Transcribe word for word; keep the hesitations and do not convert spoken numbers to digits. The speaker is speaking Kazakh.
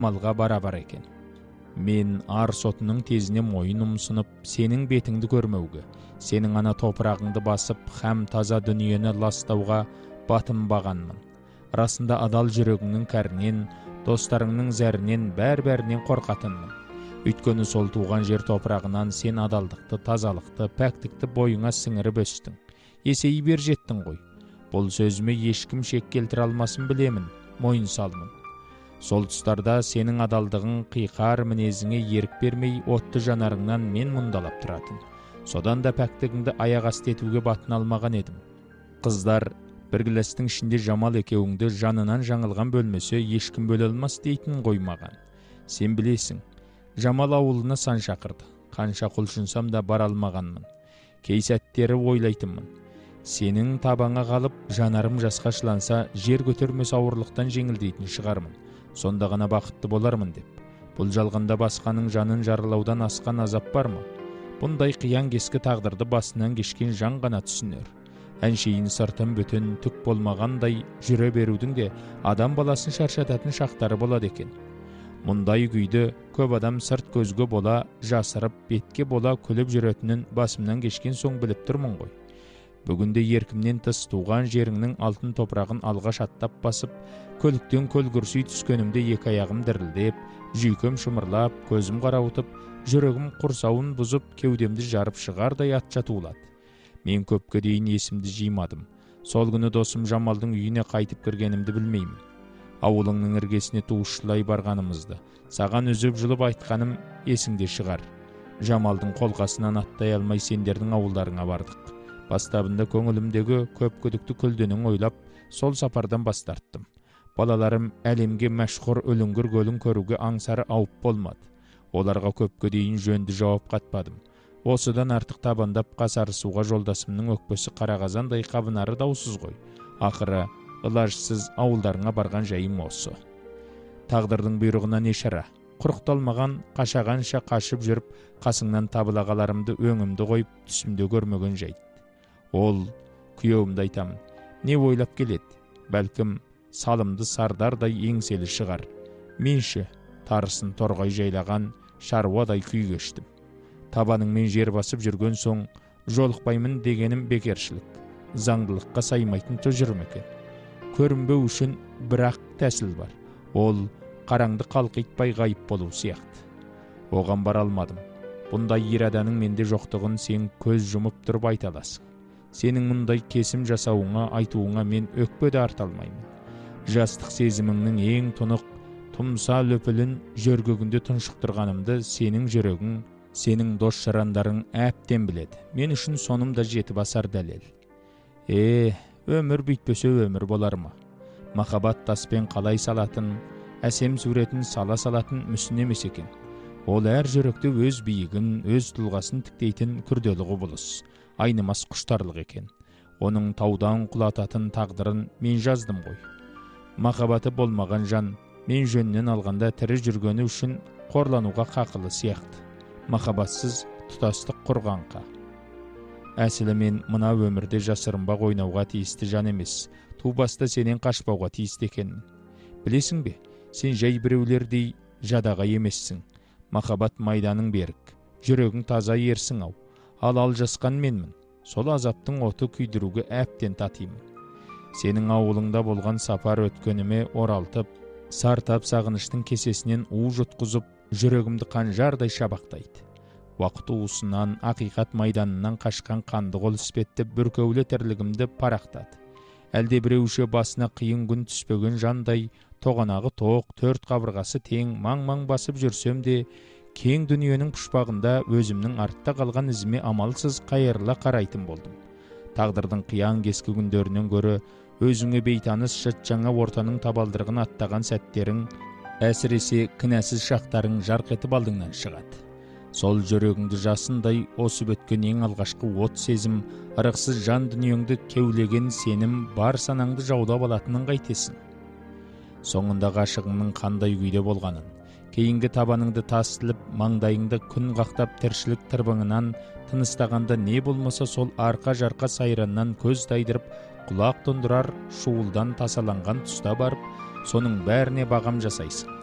малға барабар екен. Мен ар сотының тезіне мойын ұмсынып, сенің бетіңді көрмеуге, сенің ана топырағыңды басып, һәм таза дүниені ластауға батынбағанмын. Расында адал жүрегіңнің кәрінен, достарыңның зәрінен, бәр-бәрінен қорқатынмын. Өйткені сол туған жер топырағынан сен адалдықты, тазалықты, пәктікті бойыңа сіңіріп өстің. Есейі бер жеттің ғой. Бұл сөзіме ешкім шек келтіре алмасын білемін, мойын салмын. Сол тұстарда сенің адалдығың қиқар мінезіңе ерік бермей, отты жанарыңнан мен мұндалап тұратын. Содан да пәктігіңді аяқ асты етуге батын алмаған едім. Қыздар, бір гілестің ішінде Жамал екеуіңді жанынан жаңылған бөлмесе ешкім бөле алмас дейтін қоймаған. Сен білесің, Жамал ауылына сан шақырды. Қанша құлшынсам да бара алмағанмын. Кей сәттері ойлайтынмын. Сенің табаңа қалып, жанарым жасқа шыланса, жер көтермес ауырлықтан жеңілдейтін шығармын. Сонда ғана бақытты болармын деп. Бұл жалғанда басқаның жанын жарылаудан асқан азап бар ма? Бұндай қиян кескі тағдырды басынан кешкен жан ғана түсінер. Әншейін сыртын бүтін түк болмағандай жүре берудің де адам баласын шаршататын шақтары болады екен. Мұндай күйді көп адам сырт көзге бола жасырып, бетке бола күліп жүретінін басымнан кешкен соң біліп тұрмын ғой. Бүгінде еркімнен тыс туған жеріңнің алтын топырағын алғаш аттап басып, көліктен көлгірсүй түскенімде екі аяғым дірілдеп, жүйкем шымырлап, көзім қарауытып, жүрегім құрсауын бұзып, кеудемді жарып шығардай атша туылады. Мен көпке дейін есімді жимадым. Сол күні досым Жамалдың үйіне қайтып кіргенімді білмеймін. Ауылыңның іргесіне туышылай барғанымызды, саған үзіп жұлып айтқаным есіңде шығар. Жамалдың қолқасынан аттай алмай сендердің ауылдарыңа бардық. Бастабында көңілімдегі көп күдікті күлденің ойлап, сол сапардан бас тарттым. Балаларым әлемге мәшһүр өліңгір көлін көруге аңсары ауып болмады. Оларға көпке дейін жөнді жауап қатпадым. Осыдан артық табандап қасарысуға жолдасымның өкпесі қарағазандай қабынары даусыз ғой. Ақыры, ылажсыз ауылдарыңа барған жайым осы. Тағдырдың бұйрығына не шара? Құрықталмаған, қашағанша қашып жүріп, қасыңнан табыла қаларымды өңімді қойып, түсімде көрмеген жайт. Ол, күйеуімді айтамын, не ойлап келеді? Бәлкім, салымды сардардай еңселі шығар. Менші, тарысын торғай жайлаған шаруадай күй кештім. Табаныңмен жер басып жүрген соң, жолықпаймын дегенім бекершілік. Заңдылыққа саймайтын тұжырым екен. Көрінбеу үшін бірақ тәсіл бар. Ол, қараңды қалқитпай ғайып болу сияқты. Оған бара алмадым. Бұндай ераданың менде жоқтығын сен көз жұмып тұрып айталасың. Сенің мұндай кесім жасауыңа, айтуыңа мен өкпе де арта алмаймын. Жастық сезіміңнің ең тұнық, тұмса löпілін жөргөгінде тұншықтырғанымды сенің жүрегің, сенің дос жарандарың әптен біледі. Мен үшін соным да жеті басар дәлел. Е, өмір бүйтпесе өмір болар ма? Махаббат таспен қалай салатын, әсем суретін сала салатын мүсін емес екен. Ол әр жүректе өз биігін, өз тұлғасын тіктейтін күрделі құбылыс, айнымас құштарлық екен. Оның таудан құлататын тағдырын мен жаздым ғой. Махаббаты болмаған жан, мен жөнінен алғанда тірі жүргені үшін қорлануға қақылы сияқты. Махаббатсыз тұтастық құрғанға. Әсілі мен мына өмірде жасырынбақ ойнауға тиісті жан емес, ту баста сенен қашпауға тиісті екенмін. Білесің бе, сен жай біреулердей жадаға емессің. Махаббат майданың берік, жүрегің таза ерсің ау. Ал ал жасқан менмін. Сол азаптың оты күйдіруге әптен татимын. Сенің ауылыңда болған сапар өткеніме оралтып, сартап сағыныштың кесесінен у жұтқызып, жүрегімді қанжардай шабақтайды. Уақыт уысынан, ақиқат майданынан қашқан қанды қол іспетті бүркеулі тірлігімді парақтады. Әлде біреуші басына қиын күн түспеген жандай, тоғанағы тоқ, төрт қабырғасы тең, маң-маң басып жүрсем де, кең дүниенің пұшпағында өзімнің артта қалған ізіме амалсыз қайырыла қарайтын болдым. Тағдырдың қиян кескі күндерінен гөрі өзіңе бейтаныс шыт жаңа ортаның табалдырығын аттаған сәттерің, әсіресе кінәсіз шақтарың жарқ етіп алдыңнан шығады. Сол жүрегіңді жасындай осып өткен ең алғашқы от сезім, ырықсыз жан дүниеңді кеулеген сенім бар санаңды жаулап алатынын қайтесің. Соңында ғашығыңның қандай күйде болғанын, кейінгі табаныңды тас тіліп, маңдайыңды күн қақтап тіршілік тырбыңынан тыныстағанда не болмаса сол арқа-жарқа сайраннан көз тайдырып, құлақ тұндырар шуылдан тасаланған тұста барып, соның бәріне бағам жасайсың.